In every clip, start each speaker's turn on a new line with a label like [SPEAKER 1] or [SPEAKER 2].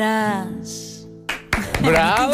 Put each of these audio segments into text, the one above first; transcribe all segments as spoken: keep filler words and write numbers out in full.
[SPEAKER 1] ¡Bravo!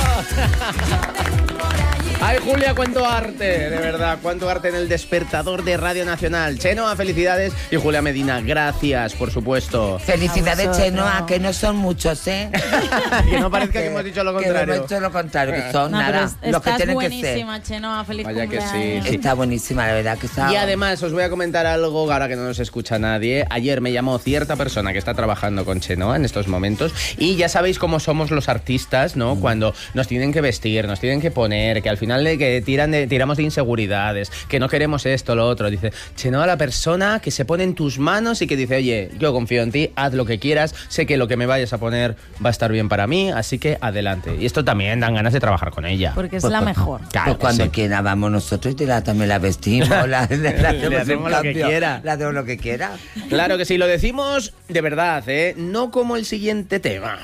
[SPEAKER 1] Ay, Julia, cuánto arte, de verdad, cuánto arte en el despertador de Radio Nacional. Chenoa, felicidades. Y Julia Medina, gracias, por supuesto.
[SPEAKER 2] Felicidades, Chenoa, que no son muchos, ¿eh?
[SPEAKER 1] Que no parezca que, que hemos dicho lo contrario.
[SPEAKER 2] Que hemos dicho lo contrario, que son no, nada, los que tienen que ser.
[SPEAKER 3] Estás buenísima, Chenoa, feliz
[SPEAKER 1] Vaya
[SPEAKER 3] cumpleaños.
[SPEAKER 1] Que sí, sí.
[SPEAKER 2] Está buenísima, la verdad que está...
[SPEAKER 1] Y además, os voy a comentar algo, ahora que no nos escucha nadie. Ayer me llamó cierta persona que está trabajando con Chenoa en estos momentos, y ya sabéis cómo somos los artistas, ¿no? Mm. Cuando nos tienen que vestir, nos tienen que poner, que al final de que tiran de, tiramos de inseguridades, que no queremos esto, lo otro. Dice, Chenoa, la persona que se pone en tus manos y que dice, oye, yo confío en ti, haz lo que quieras, sé que lo que me vayas a poner va a estar bien para mí, así que adelante. Y esto también dan ganas de trabajar con ella.
[SPEAKER 3] Porque es
[SPEAKER 2] pues,
[SPEAKER 3] la
[SPEAKER 2] pues,
[SPEAKER 3] mejor.
[SPEAKER 2] Claro, pues cuando sí. quiera vamos nosotros y la, también la vestimos, la, la, la
[SPEAKER 1] le hacemos lo que quiera.
[SPEAKER 2] La hacemos lo que quiera.
[SPEAKER 1] Claro que sí, lo decimos de verdad, ¿eh? No como el siguiente tema.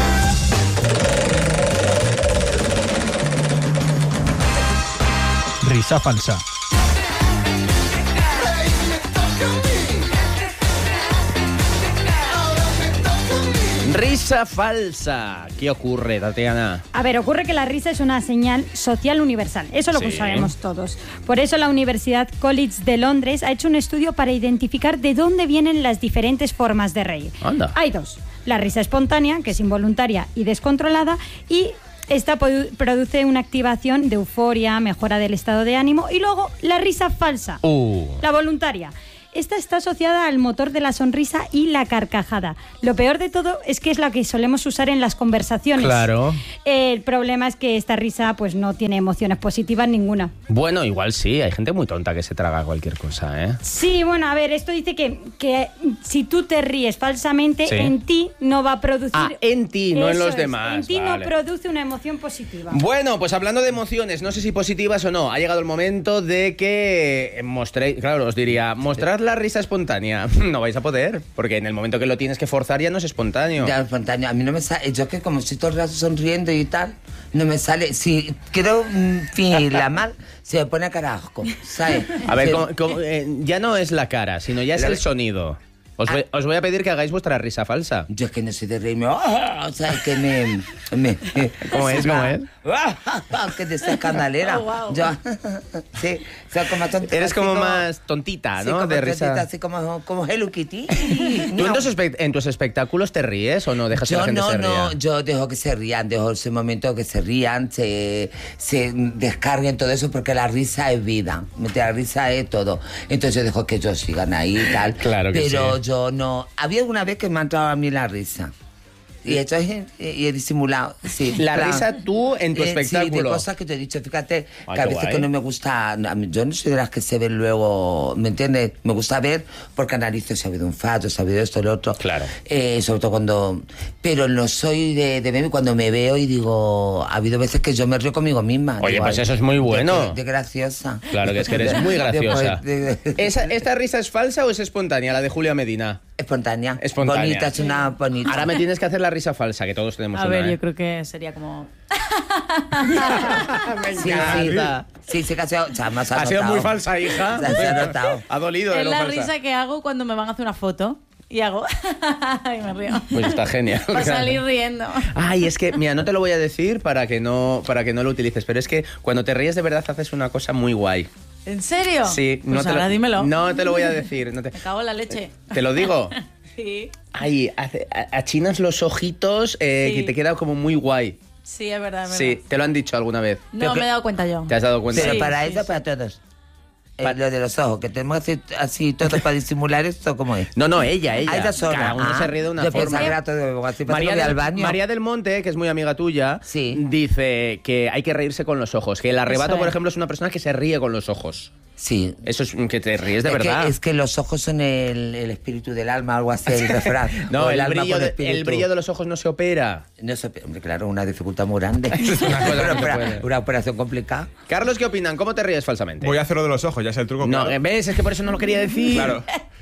[SPEAKER 4] Risa falsa.
[SPEAKER 1] Risa falsa. ¿Qué ocurre, Tatiana?
[SPEAKER 5] A ver, ocurre que la risa es una señal social universal. Eso lo sí. sabemos todos. Por eso la Universidad College de Londres ha hecho un estudio para identificar de dónde vienen las diferentes formas de reír.
[SPEAKER 1] Anda.
[SPEAKER 5] Hay dos. La risa espontánea, que es involuntaria y descontrolada, y esta produce una activación de euforia, mejora del estado de ánimo, y luego la risa falsa,
[SPEAKER 1] uh.
[SPEAKER 5] la voluntaria. Esta está asociada al motor de la sonrisa y la carcajada. Lo peor de todo es que es la que solemos usar en las conversaciones.
[SPEAKER 1] Claro.
[SPEAKER 5] El problema es que esta risa pues no tiene emociones positivas ninguna.
[SPEAKER 1] Bueno, igual sí, hay gente muy tonta que se traga cualquier cosa, ¿eh?
[SPEAKER 5] Sí, bueno, a ver, esto dice que, que si tú te ríes falsamente, sí. en ti no va a producir...
[SPEAKER 1] Ah, en ti, no en los
[SPEAKER 5] es,
[SPEAKER 1] demás.
[SPEAKER 5] En ti
[SPEAKER 1] vale.
[SPEAKER 5] no produce una emoción positiva.
[SPEAKER 1] Bueno, pues hablando de emociones, no sé si positivas o no, ha llegado el momento de que mostréis, claro, os diría, mostrad la risa espontánea. No vais a poder, porque en el momento que lo tienes que forzar ya no es espontáneo.
[SPEAKER 2] Ya, espontáneo. A mí no me sale. Yo que como estoy todo el rato sonriendo y tal, no me sale. Si quiero fingirla mal, se me pone a carajo, ¿sabes?
[SPEAKER 1] A ver,
[SPEAKER 2] se...
[SPEAKER 1] como, como, eh, ya no es la cara, sino ya es la... el sonido. Os voy, os voy a pedir que hagáis vuestra risa falsa.
[SPEAKER 2] Yo es que no soy de reírme. ¡Oh! O sea, es que me... me
[SPEAKER 1] ¿Cómo es? ¿Cómo es?
[SPEAKER 2] Que te escandalera.
[SPEAKER 5] Oh, wow.
[SPEAKER 2] Yo, sí, o sea, como tontita.
[SPEAKER 1] Eres como,
[SPEAKER 2] como
[SPEAKER 1] más tontita,
[SPEAKER 2] sí,
[SPEAKER 1] ¿no?
[SPEAKER 2] Como
[SPEAKER 1] de risa.
[SPEAKER 2] Tontita, así como, como Hello Kitty.
[SPEAKER 1] ¿Tú en tus, en tus espectáculos te ríes o no dejas
[SPEAKER 2] yo
[SPEAKER 1] que la gente
[SPEAKER 2] no,
[SPEAKER 1] se ría?
[SPEAKER 2] No, yo dejo que se rían, dejo ese momento que se rían, se, se descarguen todo eso, porque la risa es vida, la risa es todo. Entonces yo dejo que ellos sigan ahí y tal.
[SPEAKER 1] Claro que
[SPEAKER 2] pero
[SPEAKER 1] sí.
[SPEAKER 2] yo no... Había alguna vez que me ha entrado a mí la risa. Y, hecho, y he disimulado, sí.
[SPEAKER 1] La
[SPEAKER 2] claro.
[SPEAKER 1] risa tú en tu
[SPEAKER 2] eh,
[SPEAKER 1] espectáculo.
[SPEAKER 2] Sí, de cosas que te he dicho. Fíjate,
[SPEAKER 1] Ay,
[SPEAKER 2] que a veces
[SPEAKER 1] guay.
[SPEAKER 2] que no me gusta... A mí, yo no soy de las que se ven luego, ¿me entiendes? Me gusta ver porque analizo si ha habido un fato, si ha habido esto, lo otro.
[SPEAKER 1] Claro.
[SPEAKER 2] Eh, sobre todo cuando... Pero no soy de, de verme cuando me veo y digo... Ha habido veces que yo me río conmigo misma.
[SPEAKER 1] Oye,
[SPEAKER 2] digo,
[SPEAKER 1] pues eso es muy bueno.
[SPEAKER 2] De, de graciosa.
[SPEAKER 1] Claro que es que eres muy graciosa.
[SPEAKER 2] Después de-
[SPEAKER 1] ¿Esa, ¿Esta risa es falsa o es espontánea, la de Julia Medina?
[SPEAKER 2] Espontánea.
[SPEAKER 1] Espontánea.
[SPEAKER 2] Bonita, es una bonita.
[SPEAKER 1] Ahora me tienes que hacer la risa falsa, que todos tenemos
[SPEAKER 3] A
[SPEAKER 1] una,
[SPEAKER 3] ver,
[SPEAKER 1] ¿eh?
[SPEAKER 3] yo creo que sería como...
[SPEAKER 1] Me
[SPEAKER 2] Sí,
[SPEAKER 1] encanta.
[SPEAKER 2] sí, sí, sí, que ha sido, o sea, más
[SPEAKER 1] Ha sido muy falsa, hija.
[SPEAKER 2] Se ha notado.
[SPEAKER 1] Ha dolido de
[SPEAKER 3] Es
[SPEAKER 1] lo
[SPEAKER 3] la
[SPEAKER 1] falsa.
[SPEAKER 3] risa que hago cuando me van a hacer una foto y hago... y me río.
[SPEAKER 1] Pues está genial.
[SPEAKER 3] Para salir riendo.
[SPEAKER 1] Ay, es que, mira, no te lo voy a decir para que no, para que no lo utilices, pero es que cuando te ríes de verdad haces una cosa muy guay.
[SPEAKER 3] ¿En serio?
[SPEAKER 1] Sí,
[SPEAKER 3] pues
[SPEAKER 1] no te
[SPEAKER 3] ahora
[SPEAKER 1] lo,
[SPEAKER 3] dímelo.
[SPEAKER 1] No te lo voy a decir. No te,
[SPEAKER 3] Me cago en la leche.
[SPEAKER 1] ¿Te lo digo?
[SPEAKER 3] Sí.
[SPEAKER 1] Ay, hace- a- achinas los ojitos eh,
[SPEAKER 3] Sí.
[SPEAKER 1] y te queda como muy guay.
[SPEAKER 3] Sí, es verdad, es verdad.
[SPEAKER 1] Sí, te lo han dicho alguna vez.
[SPEAKER 3] No, me he dado cuenta yo.
[SPEAKER 1] ¿Te has dado cuenta?
[SPEAKER 2] Pero
[SPEAKER 3] Sí,
[SPEAKER 2] para
[SPEAKER 3] sí,
[SPEAKER 2] eso,
[SPEAKER 3] sí.
[SPEAKER 2] para todos. Eh,
[SPEAKER 1] Pa-
[SPEAKER 2] lo de los ojos, que tenemos que hacer así todo para disimular esto, ¿cómo es?
[SPEAKER 1] No, no, ella, ella.
[SPEAKER 2] Ah, ella sola.
[SPEAKER 1] Cada uno
[SPEAKER 2] Ah,
[SPEAKER 1] se ríe de una
[SPEAKER 2] yo
[SPEAKER 1] forma.
[SPEAKER 2] pensaba que era todo así, para
[SPEAKER 1] María,
[SPEAKER 2] voy
[SPEAKER 1] del,
[SPEAKER 2] al baño.
[SPEAKER 1] María del Monte, que es muy amiga tuya,
[SPEAKER 2] Sí.
[SPEAKER 1] dice que hay que reírse con los ojos. Que el arrebato,
[SPEAKER 3] Eso
[SPEAKER 1] por
[SPEAKER 3] es.
[SPEAKER 1] ejemplo, es una persona que se ríe con los ojos.
[SPEAKER 2] Sí.
[SPEAKER 1] Eso es que te ríes de
[SPEAKER 2] es,
[SPEAKER 1] verdad.
[SPEAKER 2] que, es que los ojos son el, el espíritu del alma, algo así, el refrán.
[SPEAKER 1] No,
[SPEAKER 2] O
[SPEAKER 1] el,
[SPEAKER 2] alma
[SPEAKER 1] brillo
[SPEAKER 2] con
[SPEAKER 1] de,
[SPEAKER 2] espíritu.
[SPEAKER 1] el brillo de los ojos no se opera.
[SPEAKER 2] No sé, hombre, claro, una dificultad muy grande.
[SPEAKER 1] Es una cosa que
[SPEAKER 2] una,
[SPEAKER 1] no se
[SPEAKER 2] opera-
[SPEAKER 1] puede.
[SPEAKER 2] una operación complicada.
[SPEAKER 1] Carlos, ¿qué opinan? ¿Cómo te ríes falsamente?
[SPEAKER 4] Voy a hacer lo de los ojos, ya es el truco.
[SPEAKER 1] No,
[SPEAKER 4] claro.
[SPEAKER 1] ¿ves? Es que por eso no lo quería decir.
[SPEAKER 4] Claro.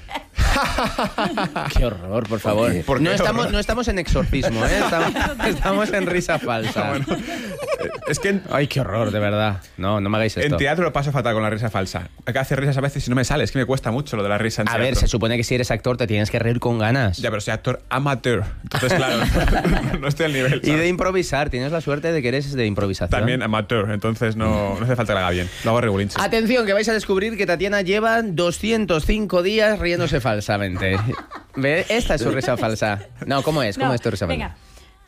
[SPEAKER 1] Qué horror, por favor.
[SPEAKER 2] qué?
[SPEAKER 4] ¿Por qué
[SPEAKER 1] no, estamos,
[SPEAKER 4] horror?
[SPEAKER 1] no estamos en exorcismo, ¿eh? Estamos, estamos en risa falsa.
[SPEAKER 4] Bueno, Es que en,
[SPEAKER 1] Ay, qué horror, de verdad. No, no me hagáis esto.
[SPEAKER 4] en teatro lo paso fatal con la risa falsa. Hay que hacer risas a veces y no me sale. Es que me cuesta mucho lo de la risa en
[SPEAKER 1] A
[SPEAKER 4] teatro.
[SPEAKER 1] ver, se supone que si eres actor te tienes que reír con ganas.
[SPEAKER 4] Ya, pero soy actor amateur. Entonces, claro, no estoy al nivel.
[SPEAKER 1] Y
[SPEAKER 4] ¿sabes?
[SPEAKER 1] de improvisar, tienes la suerte de que eres de improvisación.
[SPEAKER 4] También amateur. Entonces no, no hace falta que lo haga bien. Lo hago regulinches.
[SPEAKER 1] Atención, que vais a descubrir que Tatiana lleva doscientos cinco días riéndose falsamente. ¿Ve? Esta es su risa falsa. No, ¿cómo es? ¿Cómo
[SPEAKER 5] No,
[SPEAKER 1] es tu risa falsa?
[SPEAKER 5] venga.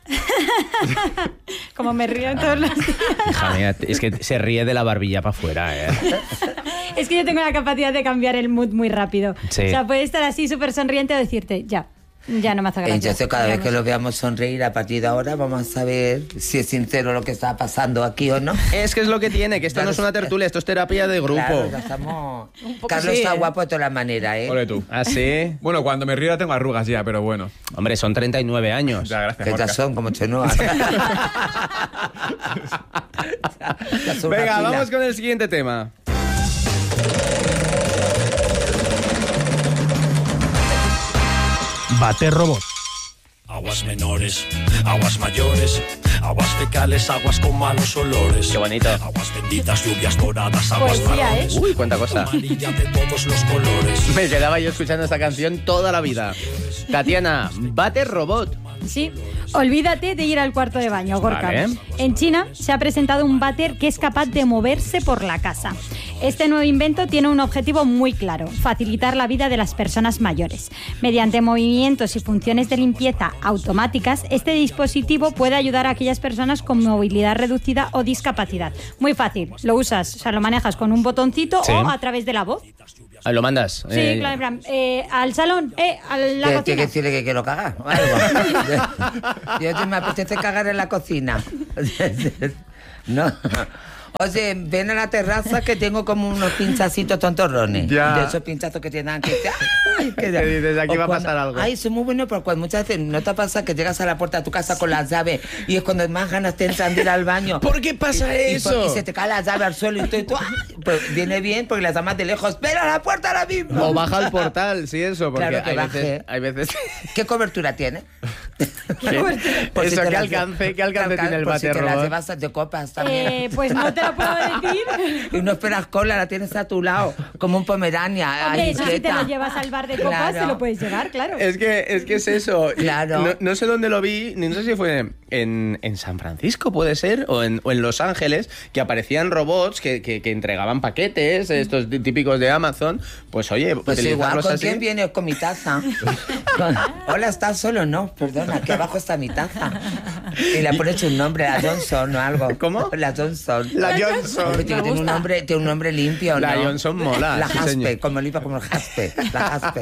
[SPEAKER 5] Como me río en todos los días.
[SPEAKER 1] Hija mía, es que se ríe de la barbilla para afuera, ¿eh?
[SPEAKER 5] Es que yo tengo la capacidad de cambiar el mood muy rápido.
[SPEAKER 1] Sí.
[SPEAKER 5] O sea, puede estar así súper sonriente o decirte, ya, ya no me hace gracia.
[SPEAKER 2] Entonces, cada vez que
[SPEAKER 5] Digamos.
[SPEAKER 2] lo veamos sonreír a partir de ahora, vamos a saber si es sincero lo que está pasando aquí o no.
[SPEAKER 1] Es que es lo que tiene, que esto
[SPEAKER 2] Claro,
[SPEAKER 1] no es una tertulia, esto es terapia de grupo.
[SPEAKER 2] Claro, ya estamos...
[SPEAKER 3] poco
[SPEAKER 2] Carlos
[SPEAKER 3] sí,
[SPEAKER 2] está
[SPEAKER 3] ¿eh?
[SPEAKER 2] guapo de todas las maneras, ¿eh?
[SPEAKER 4] Ole tú.
[SPEAKER 1] ¿Ah, sí?
[SPEAKER 4] Bueno, cuando me río ya tengo arrugas ya, pero bueno.
[SPEAKER 1] Hombre, son treinta y nueve años.
[SPEAKER 4] Ya, gracias,
[SPEAKER 2] Que ya
[SPEAKER 4] Gorka.
[SPEAKER 2] son como chenuas. Ya son una
[SPEAKER 1] Venga,
[SPEAKER 2] pila.
[SPEAKER 1] vamos con el siguiente tema.
[SPEAKER 6] Bate robot.
[SPEAKER 7] Aguas menores, aguas mayores, aguas fecales, aguas con malos olores.
[SPEAKER 1] Qué bonito.
[SPEAKER 7] Aguas benditas, lluvias doradas, aguas
[SPEAKER 5] Poesía, ¿eh?
[SPEAKER 7] marrones.
[SPEAKER 1] Uy, cuánta cosa.
[SPEAKER 7] Amarilla de todos los colores.
[SPEAKER 1] Me quedaba yo escuchando esta canción toda la vida. Tatiana, bate robot.
[SPEAKER 5] Sí, olvídate de ir al cuarto de baño, Gorka.
[SPEAKER 1] Vale.
[SPEAKER 5] En China se ha presentado un váter que es capaz de moverse por la casa. Este nuevo invento tiene un objetivo muy claro: facilitar la vida de las personas mayores. Mediante movimientos y funciones de limpieza automáticas, este dispositivo puede ayudar a aquellas personas con movilidad reducida o discapacidad. Muy fácil, lo usas, o sea, lo manejas con un botoncito
[SPEAKER 1] Sí.
[SPEAKER 5] o a través de la voz.
[SPEAKER 1] Ah, ¿lo mandas?
[SPEAKER 5] Sí,
[SPEAKER 1] Eh,
[SPEAKER 5] claro, en plan, eh, al salón, eh, a la
[SPEAKER 2] Tiene
[SPEAKER 5] cocina.
[SPEAKER 2] que decirle que quiero cagar o algo. Yo te me apetece cagar en la cocina. No. Oye, ven a la terraza que tengo como unos pinchacitos tontorrones.
[SPEAKER 1] Ya.
[SPEAKER 2] De esos pinchazos que tienen aquí. Ay, que
[SPEAKER 1] Que dices, aquí
[SPEAKER 2] o
[SPEAKER 1] va a
[SPEAKER 2] cuando-
[SPEAKER 1] pasar algo.
[SPEAKER 2] Ay, son muy buenos, pero cuando muchas veces no te pasa que llegas a la puerta de tu casa con las llaves y es cuando más ganas te entran de ir al baño.
[SPEAKER 1] ¿Por qué pasa
[SPEAKER 2] Y- y
[SPEAKER 1] eso?
[SPEAKER 2] por- Y, se te cae la llave al suelo y tú, y tú, ¡ay! Pues viene bien porque las llamas de lejos. ¡Pero a la puerta ahora mismo!
[SPEAKER 1] O baja al portal, sí, eso, porque
[SPEAKER 2] Claro que
[SPEAKER 1] hay,
[SPEAKER 2] baje.
[SPEAKER 1] veces, hay veces...
[SPEAKER 2] ¿Qué cobertura tiene?
[SPEAKER 1] ¿Qué?
[SPEAKER 2] Por
[SPEAKER 1] Eso,
[SPEAKER 2] te
[SPEAKER 1] ¿qué
[SPEAKER 2] las-
[SPEAKER 1] alcance- qué alcance tiene el
[SPEAKER 2] por si
[SPEAKER 1] bate
[SPEAKER 2] te las
[SPEAKER 1] robot?
[SPEAKER 2] llevas de copas también.
[SPEAKER 5] Eh, pues no te lo puedo decir.
[SPEAKER 2] Y no esperas cola, la tienes a tu lado, como un pomerania.
[SPEAKER 5] Hombre,
[SPEAKER 2] Ay,
[SPEAKER 5] eso si te
[SPEAKER 2] quieta.
[SPEAKER 5] lo llevas al bar de copas,
[SPEAKER 2] Claro.
[SPEAKER 5] te lo puedes llevar, claro.
[SPEAKER 1] Es que, es que es eso.
[SPEAKER 2] Claro.
[SPEAKER 1] No, no sé dónde lo vi, ni no sé si fue en, en San Francisco, puede ser, o en, o en Los Ángeles, que aparecían robots que, que, que entregaban paquetes, estos tí- típicos de Amazon. Pues oye,
[SPEAKER 2] Pues igual,
[SPEAKER 1] utilizarlos
[SPEAKER 2] ¿con
[SPEAKER 1] así.
[SPEAKER 2] quién vienes? Con mi taza. Con- Hola, ¿estás solo? No, perdona, aquí abajo está mi taza. Y le pones un nombre, la Johnson o algo.
[SPEAKER 1] ¿Cómo?
[SPEAKER 2] La Johnson.
[SPEAKER 1] La Johnson.
[SPEAKER 2] Hombre, tiene, tiene un nombre, tiene un nombre limpio, ¿no?
[SPEAKER 1] La Johnson mola,
[SPEAKER 2] La
[SPEAKER 1] sí,
[SPEAKER 2] Jaspe,
[SPEAKER 1] señor.
[SPEAKER 2] como limpia como el Jaspe. La Jaspe.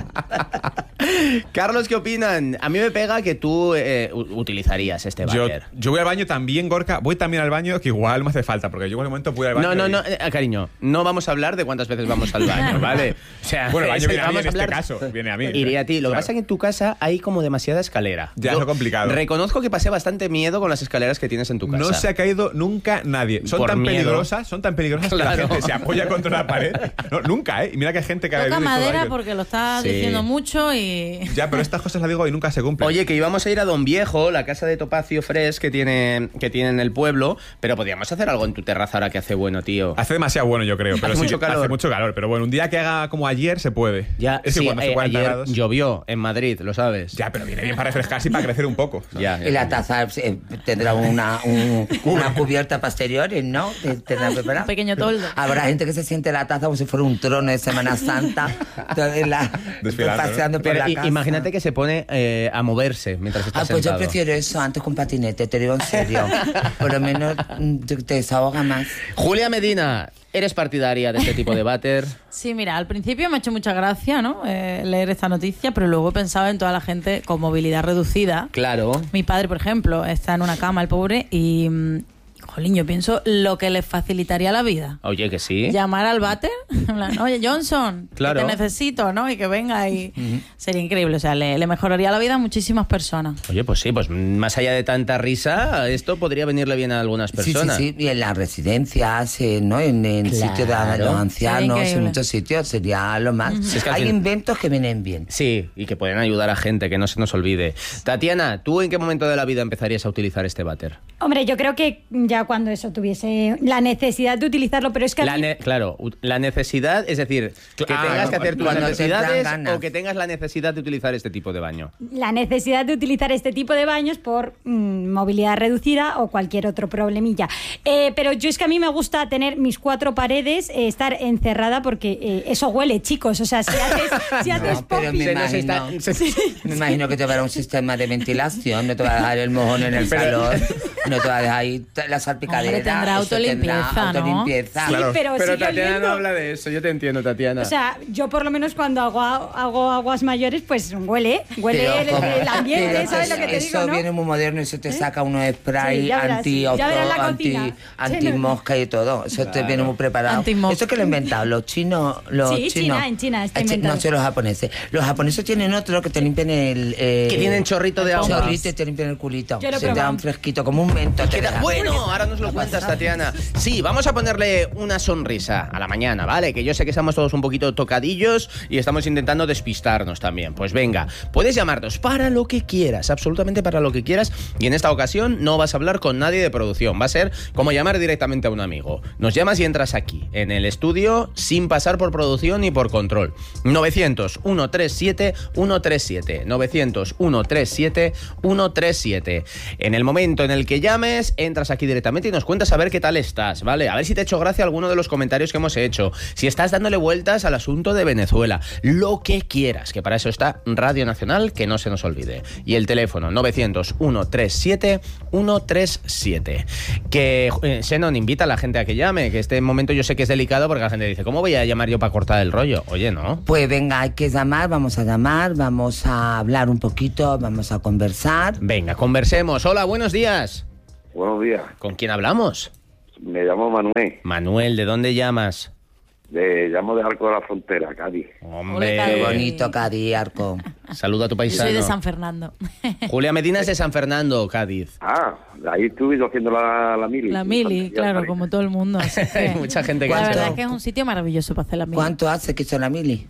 [SPEAKER 1] Carlos, ¿qué opinan? A mí me pega que tú eh, u- utilizarías este
[SPEAKER 4] Yo,
[SPEAKER 1] váter.
[SPEAKER 4] yo voy al baño también, Gorka. Voy también al baño, que igual me hace falta, porque yo en el momento voy al baño.
[SPEAKER 1] No, no,
[SPEAKER 4] y-
[SPEAKER 1] no, eh, cariño, no vamos a hablar de cuántas veces vamos al baño, ¿vale? O sea,
[SPEAKER 4] Bueno, el baño viene a mí
[SPEAKER 1] vamos
[SPEAKER 4] en este
[SPEAKER 1] hablar-
[SPEAKER 4] caso. Viene a mí.
[SPEAKER 1] Iría a ti. Lo que
[SPEAKER 4] Claro.
[SPEAKER 1] pasa es que en tu casa hay como demasiada escalera.
[SPEAKER 4] Ya,
[SPEAKER 1] Yo
[SPEAKER 4] es lo complicado.
[SPEAKER 1] Reconozco que pasé bastante miedo con las escaleras que tienes en tu casa.
[SPEAKER 4] No se ha caído nunca nadie. Son
[SPEAKER 1] Por
[SPEAKER 4] tan
[SPEAKER 1] miedo.
[SPEAKER 4] peligrosas, son tan peligrosas que
[SPEAKER 1] Claro.
[SPEAKER 4] la gente se apoya contra la pared. No, nunca, ¿eh? Y mira que hay gente que ha
[SPEAKER 3] Toca
[SPEAKER 4] bebido y todo,
[SPEAKER 3] madera
[SPEAKER 4] ¿eh?
[SPEAKER 3] porque lo estás
[SPEAKER 1] Sí.
[SPEAKER 3] diciendo mucho y...
[SPEAKER 4] Ya, pero estas cosas las digo y nunca se cumplen.
[SPEAKER 1] Oye, que íbamos a ir a Don Viejo, la casa de Topacio Fresh que tiene, que tiene en el pueblo, pero podríamos hacer algo en tu terraza ahora que hace bueno, tío.
[SPEAKER 4] Hace demasiado bueno, yo creo. Pero
[SPEAKER 1] Hace
[SPEAKER 4] sí,
[SPEAKER 1] mucho calor.
[SPEAKER 4] Hace mucho calor. Pero bueno, un día que haga como ayer se puede.
[SPEAKER 1] Ya,
[SPEAKER 4] es que
[SPEAKER 1] sí,
[SPEAKER 4] cuando hace
[SPEAKER 1] eh,
[SPEAKER 4] cuarenta
[SPEAKER 1] ayer
[SPEAKER 4] grados.
[SPEAKER 1] llovió en Madrid, lo sabes.
[SPEAKER 4] Ya, pero viene bien para refrescarse y para crecer un poco.
[SPEAKER 1] Ya, ya.
[SPEAKER 2] Y la taza eh, tendrá una, un- una cubierta posterior, ¿no? Te- tendrá preparada.
[SPEAKER 3] Un pequeño toldo.
[SPEAKER 2] Habrá gente que se siente la taza como si fuera un trono de Semana Santa. Entonces, la-
[SPEAKER 4] Desfilando, ¿no?
[SPEAKER 2] paseando por
[SPEAKER 1] Pero
[SPEAKER 2] la
[SPEAKER 1] i-
[SPEAKER 2] casa.
[SPEAKER 1] imagínate que se pone eh, a moverse mientras está
[SPEAKER 2] Ah, pues yo
[SPEAKER 1] sentado.
[SPEAKER 2] prefiero eso antes que un patinete, te digo en serio. Por lo menos mm, te te desahoga más.
[SPEAKER 1] Julia Medina, ¿eres partidaria de este tipo de váter?
[SPEAKER 3] Sí, mira, al principio me ha hecho mucha gracia, ¿no? Eh, leer esta noticia, pero luego he pensado en toda la gente con movilidad reducida.
[SPEAKER 1] Claro.
[SPEAKER 3] Mi padre, por ejemplo, está en una cama, el pobre, y... mm, jolín, yo pienso lo que le facilitaría la vida.
[SPEAKER 1] Oye, que sí.
[SPEAKER 3] Llamar al váter, en plan, oye, Johnson,
[SPEAKER 1] Claro.
[SPEAKER 3] que te necesito, ¿no? Y que venga y... Sería increíble, o sea, le, le mejoraría la vida a muchísimas personas.
[SPEAKER 1] Oye, pues sí, pues más allá de tanta risa, esto podría venirle bien a algunas personas.
[SPEAKER 2] Sí, sí, sí. Y en las residencias, eh, ¿no? En el
[SPEAKER 1] Claro.
[SPEAKER 2] sitio de los ancianos, en
[SPEAKER 3] increíble.
[SPEAKER 2] muchos sitios, sería lo más.
[SPEAKER 1] Sí, es que al
[SPEAKER 2] Hay
[SPEAKER 1] fin-
[SPEAKER 2] inventos que vienen bien.
[SPEAKER 1] Sí, y que pueden ayudar a gente, que no se nos olvide. Tatiana, ¿tú en qué momento de la vida empezarías a utilizar este váter?
[SPEAKER 5] Hombre, yo creo que ya ya cuando eso tuviese la necesidad de utilizarlo, pero es que
[SPEAKER 1] La
[SPEAKER 5] aquí-
[SPEAKER 1] ne- claro, u- la necesidad, es decir, que
[SPEAKER 4] Claro,
[SPEAKER 1] tengas que hacer tus
[SPEAKER 2] cuando te
[SPEAKER 1] necesidades
[SPEAKER 2] entran ganas.
[SPEAKER 1] o que tengas la necesidad de utilizar este tipo de baño.
[SPEAKER 5] la necesidad de utilizar este tipo de baños por mm, movilidad reducida o cualquier otro problemilla. Eh, pero yo es que a mí me gusta tener mis cuatro paredes, eh, estar encerrada porque eh, eso huele, chicos. O sea, si haces, si haces
[SPEAKER 2] No, pero
[SPEAKER 5] popping-
[SPEAKER 2] me
[SPEAKER 1] Se nos
[SPEAKER 2] imagino,
[SPEAKER 1] está- se-
[SPEAKER 2] me imagino que te va a dar un sistema de ventilación, no te va a dejar el mojón en el
[SPEAKER 1] Pero-
[SPEAKER 2] salón, no te va a dejar ahí t- la salpicadera.
[SPEAKER 3] Hombre, tendrá
[SPEAKER 2] eso tendrá
[SPEAKER 3] autolimpieza, ¿no?
[SPEAKER 2] autolimpieza.
[SPEAKER 5] Sí, pero sigue
[SPEAKER 1] Tatiana
[SPEAKER 5] oliendo.
[SPEAKER 1] no habla de eso, yo te entiendo, Tatiana.
[SPEAKER 5] O sea, yo por lo menos cuando hago, hago aguas mayores, pues huele, huele
[SPEAKER 2] Pero
[SPEAKER 5] el,
[SPEAKER 2] como-
[SPEAKER 5] el ambiente,
[SPEAKER 2] pero
[SPEAKER 5] ¿sabes lo que te
[SPEAKER 2] eso
[SPEAKER 5] digo, no?
[SPEAKER 2] viene muy moderno y se te saca unos spray
[SPEAKER 5] Sí, ya verás,
[SPEAKER 2] anti
[SPEAKER 5] ya verás la
[SPEAKER 2] anti,
[SPEAKER 5] cocina.
[SPEAKER 2] anti mosca y todo. Eso te viene muy preparado.
[SPEAKER 3] Antimosca.
[SPEAKER 2] Eso que lo han inventado los chinos, los
[SPEAKER 5] Sí,
[SPEAKER 2] chinos.
[SPEAKER 5] China, en China está
[SPEAKER 2] Ah, chi-
[SPEAKER 5] inventado.
[SPEAKER 2] No sé los japoneses. Los japoneses tienen otro que te limpian el eh,
[SPEAKER 1] Que tienen chorrito de agua.
[SPEAKER 2] chorrito y te limpian el culito.
[SPEAKER 5] Yo lo he
[SPEAKER 2] se te da
[SPEAKER 5] probado.
[SPEAKER 2] un fresquito como un mento. te
[SPEAKER 1] Queda-
[SPEAKER 2] deja.
[SPEAKER 1] Bueno, ahora nos lo cuentas, Tatiana. Sí, vamos a ponerle una sonrisa a la mañana, ¿vale? Que yo sé que estamos todos un poquito tocadillos y estamos intentando despistarnos también. Pues venga, puedes llamarnos para lo que quieras, absolutamente para lo que quieras. Y en esta ocasión no vas a hablar con nadie de producción. Va a ser como llamar directamente a un amigo. Nos llamas y entras aquí, en el estudio, sin pasar por producción ni por control. novecientos, ciento treinta y siete, ciento treinta y siete. novecientos, ciento treinta y siete, ciento treinta y siete. En el momento en el que llames, entras aquí directamente y nos cuentas a ver qué tal estás, ¿vale? A ver si te ha hecho gracia alguno de los comentarios que hemos hecho. Si estás dándole vueltas al asunto de Venezuela. Lo que quieras, que para eso está Radio Nacional, que no se nos olvide. Y el teléfono novecientos, ciento treinta y siete, ciento treinta y siete. Que, eh, Xenon, invita a la gente a que llame, que este momento yo sé que es delicado porque la gente dice, ¿cómo voy a llamar yo para cortar el rollo? Oye, ¿no?
[SPEAKER 2] Pues venga, hay que llamar, vamos a llamar, vamos a hablar un poquito, vamos a conversar.
[SPEAKER 1] Venga, conversemos. Hola, buenos días.
[SPEAKER 6] Buenos días,
[SPEAKER 1] ¿Con quién hablamos?
[SPEAKER 6] me llamo Manuel,
[SPEAKER 1] Manuel, ¿de dónde llamas?
[SPEAKER 6] de, llamo de Arco de la Frontera, Cádiz.
[SPEAKER 1] Hombre,
[SPEAKER 3] Cádiz.
[SPEAKER 2] Qué bonito, Cádiz, Arco.
[SPEAKER 1] saluda a tu
[SPEAKER 3] Yo
[SPEAKER 1] paisano.
[SPEAKER 3] soy de San Fernando.
[SPEAKER 1] Julia Medina es de San Fernando, Cádiz.
[SPEAKER 6] Ah, ahí estuve yo haciendo la, la mili.
[SPEAKER 3] La mili, claro, como todo el mundo. así que-
[SPEAKER 1] Hay mucha gente que
[SPEAKER 3] La
[SPEAKER 1] hace-
[SPEAKER 3] verdad es que es un sitio maravilloso para hacer la mili.
[SPEAKER 2] ¿Cuánto hace que hizo la mili?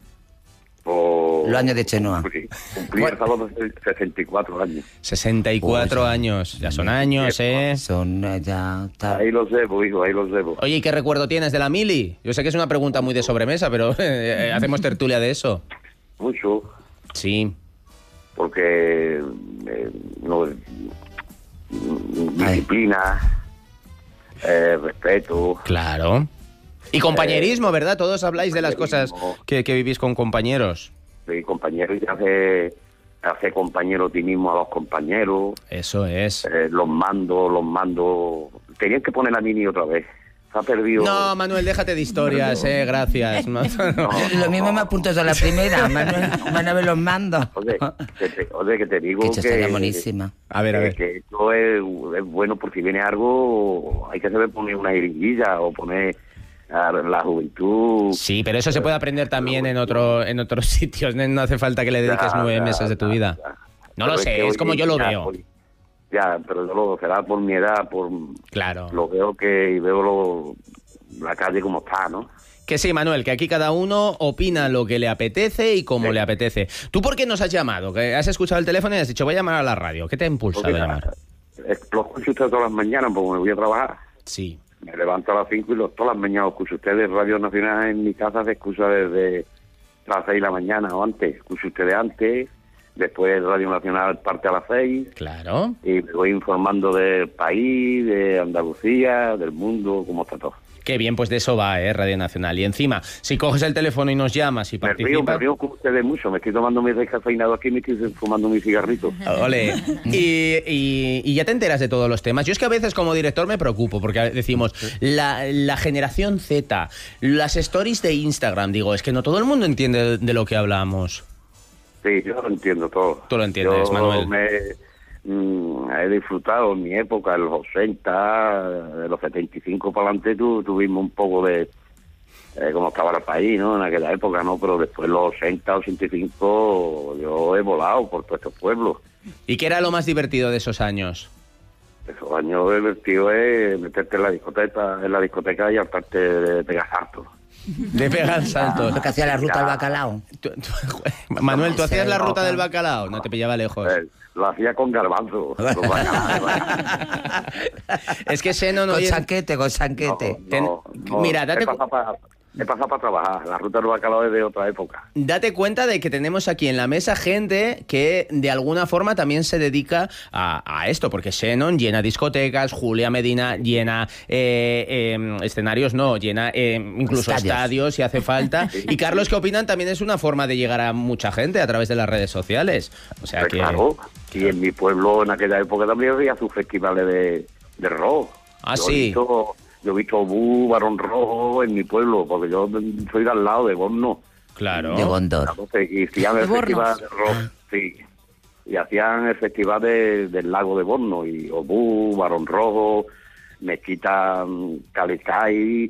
[SPEAKER 6] Por...
[SPEAKER 2] Los años de Chenoa.
[SPEAKER 6] Cumplí, cumplí el sábado de sesenta y cuatro años.
[SPEAKER 1] sesenta y cuatro
[SPEAKER 2] Oye.
[SPEAKER 1] años. Ya son años, ¿eh?
[SPEAKER 2] Son eh, ya... está-
[SPEAKER 6] Ahí los debo, hijo, ahí los debo.
[SPEAKER 1] Oye, ¿y qué recuerdo tienes de la mili? Yo sé que es una pregunta muy de sobremesa, pero eh, hacemos tertulia de eso.
[SPEAKER 6] Mucho,
[SPEAKER 1] Sí.
[SPEAKER 6] porque eh, no, disciplina, eh, respeto.
[SPEAKER 1] Claro. Y compañerismo, ¿verdad? Todos habláis de las cosas
[SPEAKER 6] compañerismo.
[SPEAKER 1] que, que vivís con compañeros.
[SPEAKER 6] Mi compañero y hace, hace compañero a ti mismo a los compañeros.
[SPEAKER 1] Eso es.
[SPEAKER 6] Eh, los mandos, los mandos. Tenían que poner la mini otra vez. Se ha perdido.
[SPEAKER 1] No, Manuel, déjate de historias, eh, gracias. No, no.
[SPEAKER 2] Lo mismo me apunto yo a la primera, Manuel, van a ver los mandos.
[SPEAKER 6] Oye, que te, oye, que te digo
[SPEAKER 2] Que
[SPEAKER 6] que,
[SPEAKER 2] yo sería buenísima.
[SPEAKER 1] A ver, a
[SPEAKER 6] que-
[SPEAKER 1] ver.
[SPEAKER 6] que esto es, es bueno por si viene algo, hay que saber poner una jeringuilla o poner a la juventud.
[SPEAKER 1] Sí, pero eso se puede aprender también en otro en otros sitios. No hace falta que le dediques
[SPEAKER 6] Ya,
[SPEAKER 1] nueve
[SPEAKER 6] ya,
[SPEAKER 1] meses de tu
[SPEAKER 6] ya,
[SPEAKER 1] vida.
[SPEAKER 6] ya.
[SPEAKER 1] No
[SPEAKER 6] Pero
[SPEAKER 1] lo
[SPEAKER 6] es
[SPEAKER 1] sé,
[SPEAKER 6] que
[SPEAKER 1] es
[SPEAKER 6] hoy
[SPEAKER 1] como yo lo
[SPEAKER 6] ya,
[SPEAKER 1] veo.
[SPEAKER 6] hoy- Ya, pero yo lo será por mi edad, por
[SPEAKER 1] Claro.
[SPEAKER 6] lo veo que y veo lo, la calle como está, ¿no?
[SPEAKER 1] Que sí, Manuel, que aquí cada uno opina lo que le apetece y como
[SPEAKER 6] Sí.
[SPEAKER 1] le apetece. ¿Tú por qué nos has llamado? Que has escuchado el teléfono y has dicho, voy a llamar a la radio. ¿Qué te ha impulsado
[SPEAKER 6] Porque
[SPEAKER 1] a llamar?
[SPEAKER 6] eh, lo escucho usted todas las mañanas porque me voy a trabajar.
[SPEAKER 1] Sí.
[SPEAKER 6] Me levanto a las cinco y los, todas las mañanas escucho ustedes. Radio Nacional en mi casa se escucha desde las seis de la mañana o antes. Escucho ustedes antes, después Radio Nacional parte a las seis
[SPEAKER 1] Claro.
[SPEAKER 6] y me voy informando del país, de Andalucía, del mundo, cómo está todo.
[SPEAKER 1] Qué bien, pues de eso va, ¿eh? Radio Nacional. Y encima, si coges el teléfono y nos llamas y
[SPEAKER 6] Me río, me
[SPEAKER 1] participas...
[SPEAKER 6] río con ustedes mucho. Me estoy tomando mi descafeinado aquí y me estoy fumando mi cigarrito.
[SPEAKER 1] Ole. Y, y- y ya te enteras de todos los temas. Yo es que a veces como director me preocupo porque decimos la, la generación Z, las stories de Instagram. Digo, es que no todo el mundo entiende de, de lo que hablamos.
[SPEAKER 6] Sí, yo lo entiendo todo.
[SPEAKER 1] Tú lo entiendes,
[SPEAKER 6] Yo
[SPEAKER 1] Manuel.
[SPEAKER 6] Me, mm, he disfrutado en mi época, en los ochenta, de los setenta y cinco para adelante, tu, tuvimos un poco de eh, cómo estaba el país, ¿no? En aquella época, ¿no? Pero después los ochenta, ochenta y cinco, yo he volado por todos estos pueblos.
[SPEAKER 1] ¿Y qué era lo más divertido de esos años?
[SPEAKER 6] Esos años divertidos es meterte en la discoteca, en la discoteca y hartarte de pegar saltos.
[SPEAKER 1] De pegar saltos.
[SPEAKER 2] Lo que hacía la ruta al bacalao.
[SPEAKER 1] Tú- tú- Manuel, ¿tú hacías la ruta del bacalao? No te pillaba lejos.
[SPEAKER 6] Eh, lo hacía con garbanzo. Con bacalao.
[SPEAKER 1] Es que Xenon
[SPEAKER 2] Con
[SPEAKER 1] hoy...
[SPEAKER 2] chanquete, con chanquete.
[SPEAKER 6] No,
[SPEAKER 1] Ten-
[SPEAKER 6] no, no.
[SPEAKER 1] Mira, date
[SPEAKER 6] He pasado para, he pasado para trabajar. La ruta del bacalao es de otra época.
[SPEAKER 1] Date cuenta de que tenemos aquí en la mesa gente que de alguna forma también se dedica a, a esto, porque Xenon llena discotecas, Julia Medina llena eh, eh, escenarios, no, llena eh, incluso estadios. estadios si hace falta. Y Carlos, ¿qué opinan? También es una forma de llegar a mucha gente a través de las redes sociales. O sea
[SPEAKER 6] Pues
[SPEAKER 1] que...
[SPEAKER 6] Claro, y en mi pueblo en aquella época también había sus festivales de, de rock.
[SPEAKER 1] Ah,
[SPEAKER 6] yo
[SPEAKER 1] sí.
[SPEAKER 6] He visto, yo he visto Obú, Barón Rojo en mi pueblo, porque yo soy de al lado de Borno.
[SPEAKER 1] Claro.
[SPEAKER 2] De Gondor.
[SPEAKER 6] Entonces, y hacían el
[SPEAKER 3] De
[SPEAKER 6] festival
[SPEAKER 3] Bornos.
[SPEAKER 6] de rock, sí. Y hacían el festival de- del lago de Borno, y Obú, Barón Rojo, Mezquita, mm, Calicay,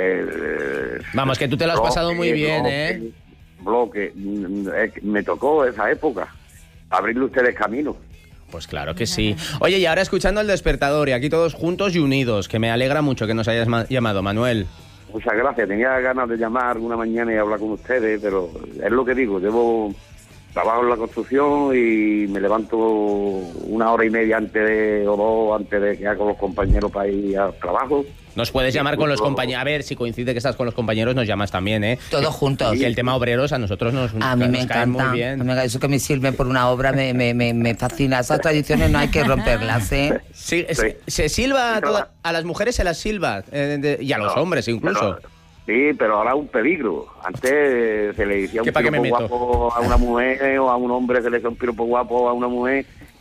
[SPEAKER 6] eh,
[SPEAKER 1] Vamos, que tú te lo has
[SPEAKER 6] Bloque,
[SPEAKER 1] pasado muy bien,
[SPEAKER 6] Bloque,
[SPEAKER 1] ¿eh?
[SPEAKER 6] Bloque. Mm, es- Me tocó esa época, abrirle ustedes camino.
[SPEAKER 1] Pues claro que sí. Oye, y ahora escuchando El Despertador, y aquí todos juntos y unidos, que me alegra mucho que nos hayas ma- llamado, Manuel.
[SPEAKER 6] Muchas gracias, tenía ganas de llamar alguna mañana y hablar con ustedes, pero es lo que digo, llevo trabajo en la construcción y me levanto una hora y media antes de, o dos antes de que haga con los compañeros para ir al trabajo.
[SPEAKER 1] Nos puedes
[SPEAKER 6] Sí,
[SPEAKER 1] llamar con los
[SPEAKER 6] justo.
[SPEAKER 1] compañeros. A ver, si coincide que estás con los compañeros, nos llamas también, ¿eh?
[SPEAKER 2] Todos juntos.
[SPEAKER 1] Y el tema obreros a nosotros nos,
[SPEAKER 2] A mí
[SPEAKER 1] nos
[SPEAKER 2] me
[SPEAKER 1] cae
[SPEAKER 2] encanta.
[SPEAKER 1] muy bien.
[SPEAKER 2] A mí eso que me sirven por una obra me, me, me, me fascina. Esas tradiciones no hay que romperlas, ¿eh?
[SPEAKER 1] Sí,
[SPEAKER 6] Sí.
[SPEAKER 1] se, se silba a,
[SPEAKER 6] Pero-
[SPEAKER 1] toda- a las mujeres, se las silba, eh, de- y a los
[SPEAKER 6] No,
[SPEAKER 1] hombres incluso.
[SPEAKER 6] pero- sí, pero ahora es un peligro. Antes se le decía
[SPEAKER 1] ¿Qué
[SPEAKER 6] un
[SPEAKER 1] pa' qué me
[SPEAKER 6] piropo
[SPEAKER 1] meto?
[SPEAKER 6] guapo a una mujer o a un hombre se le decía un piropo guapo a una mujer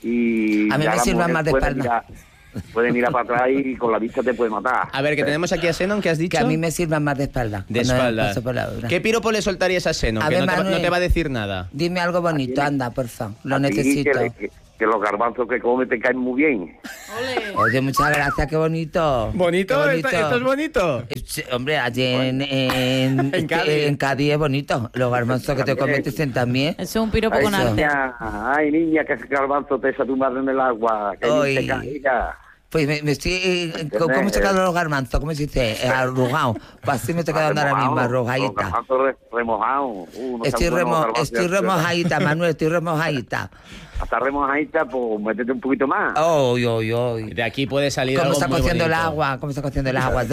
[SPEAKER 6] y
[SPEAKER 2] A mí
[SPEAKER 6] ya
[SPEAKER 2] me
[SPEAKER 6] la
[SPEAKER 2] sirvan
[SPEAKER 6] mujer
[SPEAKER 2] más de
[SPEAKER 6] puede
[SPEAKER 2] espalda.
[SPEAKER 6] mirar- Puede mirar para atrás y con la vista te puede matar.
[SPEAKER 1] A ver, que tenemos aquí a Xenon, que has dicho.
[SPEAKER 2] Que a mí me sirvan más de espalda.
[SPEAKER 1] De
[SPEAKER 2] cuando
[SPEAKER 1] espalda.
[SPEAKER 2] paso por la obra.
[SPEAKER 1] ¿Qué piropo le soltarías a Xenon?
[SPEAKER 2] A
[SPEAKER 1] Que
[SPEAKER 2] ver,
[SPEAKER 1] no, te, va-
[SPEAKER 2] Manuel.
[SPEAKER 1] no te va a decir nada.
[SPEAKER 2] Dime algo bonito, anda, porfa. Lo
[SPEAKER 6] A ti,
[SPEAKER 2] necesito.
[SPEAKER 6] Que, que- que los garbanzos que come te caen muy bien.
[SPEAKER 2] Oye, muchas gracias, qué bonito.
[SPEAKER 1] ¿Bonito?
[SPEAKER 2] Qué
[SPEAKER 1] ¿Esto, esto es bonito?
[SPEAKER 2] Eh, sí, hombre, allí en, en,
[SPEAKER 1] En Cádiz.
[SPEAKER 2] en Cádiz es bonito. Los garbanzos que te comes te dicen también.
[SPEAKER 3] Eso es un piropo
[SPEAKER 6] Ay,
[SPEAKER 3] con arte.
[SPEAKER 6] niña, ay, niña, que ese garbanzo te echa tu madre en el agua. Que
[SPEAKER 2] Ay.
[SPEAKER 6] te caiga.
[SPEAKER 2] Pues me, me estoy... eh, ¿Cómo se quedan los garbanzos? ¿Cómo se dice? Eh, Arrugado. Pues así me estoy quedando ahora mismo,
[SPEAKER 6] Los
[SPEAKER 2] arrugadita.
[SPEAKER 6] garbanzos re- remojados. Uh, no
[SPEAKER 2] Estoy,
[SPEAKER 6] están buenos
[SPEAKER 2] remo,
[SPEAKER 6] los garbanzos.
[SPEAKER 2] estoy remojadita, Manuel, estoy remojadita.
[SPEAKER 6] Hasta remojadita, pues métete un poquito más.
[SPEAKER 2] Oy, oy, oy.
[SPEAKER 1] De aquí puede salir
[SPEAKER 2] ¿Cómo
[SPEAKER 1] algo
[SPEAKER 2] está
[SPEAKER 1] muy
[SPEAKER 2] cociendo el
[SPEAKER 1] bonito.
[SPEAKER 2] agua? ¿Cómo está cociendo el agua?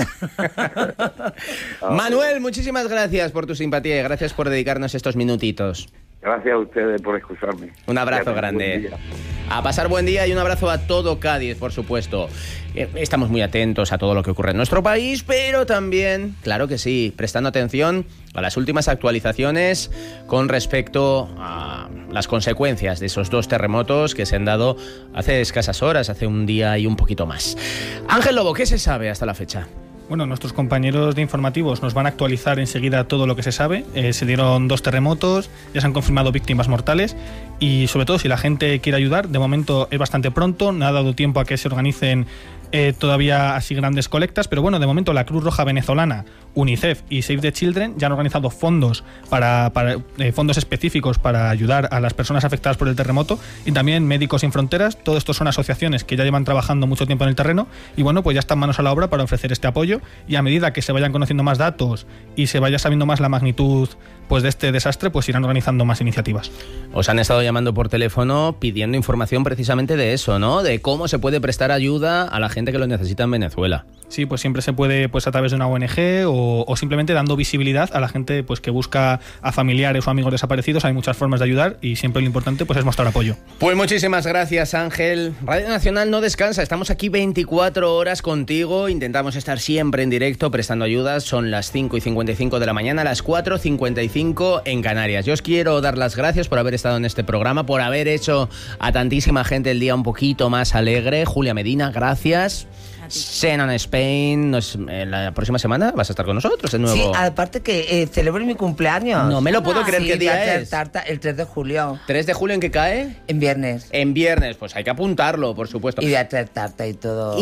[SPEAKER 1] Manuel, muchísimas gracias por tu simpatía y gracias por dedicarnos estos minutitos.
[SPEAKER 6] Gracias a ustedes por escucharme.
[SPEAKER 1] Un abrazo
[SPEAKER 6] Que tengan
[SPEAKER 1] grande.
[SPEAKER 6] buen día.
[SPEAKER 1] A pasar buen día y un abrazo a todo Cádiz, por supuesto. Eh, Estamos muy atentos a todo lo que ocurre en nuestro país, pero también, claro que sí, prestando atención a las últimas actualizaciones con respecto a las consecuencias de esos dos terremotos que se han dado hace escasas horas, hace un día y un poquito más. Ángel Lobo, ¿qué se sabe hasta la fecha?
[SPEAKER 8] Bueno, nuestros compañeros de informativos nos van a actualizar enseguida todo lo que se sabe. Eh, se dieron dos terremotos, ya se han confirmado víctimas mortales y sobre todo si la gente quiere ayudar, de momento es bastante pronto, no ha dado tiempo a que se organicen eh, todavía así grandes colectas, pero bueno, de momento la Cruz Roja Venezolana, UNICEF y Save the Children ya han organizado fondos para, para eh, fondos específicos para ayudar a las personas afectadas por el terremoto y también Médicos Sin Fronteras. Todo esto son asociaciones que ya llevan trabajando mucho tiempo en el terreno y bueno, pues ya están manos a la obra para ofrecer este apoyo y a medida que se vayan conociendo más datos y se vaya sabiendo más la magnitud pues de este desastre, pues irán organizando más iniciativas.
[SPEAKER 1] Os han estado llamando por teléfono pidiendo información precisamente de eso, ¿no? De cómo se puede prestar ayuda a la gente que lo necesita en Venezuela.
[SPEAKER 8] Sí, pues siempre se puede pues a través de una O N G o, o simplemente dando visibilidad a la gente pues que busca a familiares o amigos desaparecidos. Hay muchas formas de ayudar y siempre lo importante pues es mostrar apoyo.
[SPEAKER 1] Pues muchísimas gracias, Ángel. Radio Nacional no descansa, estamos aquí veinticuatro horas contigo, intentamos estar siempre en directo prestando ayudas. Son las cinco y cincuenta y cinco de la mañana, las cuatro y cincuenta y cinco en Canarias. Yo os quiero dar las gracias por haber estado en este programa, por haber hecho a tantísima gente el día un poquito más alegre. Julia Medina, gracias. Xenon Spain, nos, eh, la próxima semana vas a estar con nosotros de nuevo.
[SPEAKER 2] Sí, aparte que eh, celebro mi cumpleaños.
[SPEAKER 1] No me lo puedo creer.
[SPEAKER 2] Sí,
[SPEAKER 1] ¿Qué
[SPEAKER 2] voy a
[SPEAKER 1] día
[SPEAKER 2] hacer
[SPEAKER 1] es?
[SPEAKER 2] tarta el tres de julio,
[SPEAKER 1] ¿tres de julio en qué cae?
[SPEAKER 2] en viernes.
[SPEAKER 1] En viernes, pues hay que apuntarlo, por supuesto.
[SPEAKER 2] Y voy a traer tarta y todo.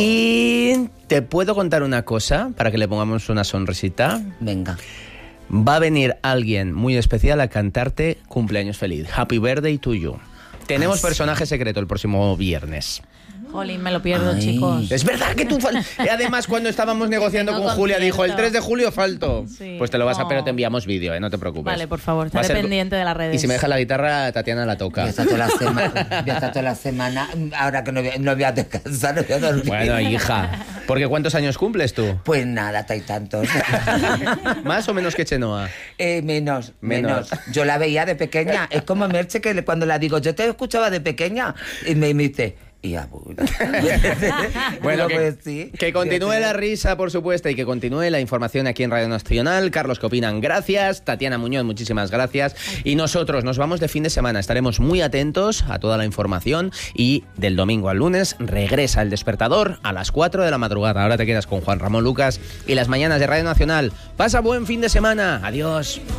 [SPEAKER 1] Y te puedo contar una cosa para que le pongamos una sonrisita.
[SPEAKER 2] Venga.
[SPEAKER 1] Va a venir alguien muy especial a cantarte cumpleaños feliz. Happy birthday to you. Tenemos
[SPEAKER 2] Ah, sí.
[SPEAKER 1] personaje secreto el próximo viernes.
[SPEAKER 3] Jolín, me lo pierdo,
[SPEAKER 2] Ay.
[SPEAKER 3] chicos.
[SPEAKER 1] Es verdad que tú... fal- Y además, cuando estábamos negociando
[SPEAKER 3] Tengo
[SPEAKER 1] con Julia, dijo, el
[SPEAKER 3] concierto.
[SPEAKER 1] tres de julio falto.
[SPEAKER 3] Sí.
[SPEAKER 1] Pues te lo vas a...
[SPEAKER 3] Oh.
[SPEAKER 1] Pero te enviamos vídeo, ¿eh? No te preocupes.
[SPEAKER 3] Vale, por favor,
[SPEAKER 1] Va a
[SPEAKER 3] estaré
[SPEAKER 1] ser-
[SPEAKER 3] pendiente de las redes.
[SPEAKER 1] Y si me dejas la guitarra, Tatiana la toca.
[SPEAKER 2] Voy a estar toda la semana, voy a estar toda la semana, ahora que no voy, no voy a descansar, no voy a dormir.
[SPEAKER 1] Bueno, hija. Porque ¿cuántos años cumples tú?
[SPEAKER 2] Pues nada, hay tantos.
[SPEAKER 1] ¿Más o menos que Chenoa?
[SPEAKER 2] Eh, menos,
[SPEAKER 1] Menos.
[SPEAKER 2] menos, Yo la veía de pequeña. Es como Merche que le- cuando la digo, yo te escuchaba de pequeña. Y me, me dice, y abuela.
[SPEAKER 1] Bueno,
[SPEAKER 2] Digo,
[SPEAKER 1] que,
[SPEAKER 2] pues sí.
[SPEAKER 1] que continúe la risa, por supuesto, y que continúe la información aquí en Radio Nacional. Carlos, ¿qué opinan? Gracias. Tatiana Muñoz, muchísimas gracias. Y nosotros nos vamos de fin de semana. Estaremos muy atentos a toda la información y del domingo al lunes regresa El Despertador a las cuatro de la madrugada. Ahora te quedas con Juan Ramón Lucas y las mañanas de Radio Nacional. Pasa buen fin de semana. Adiós.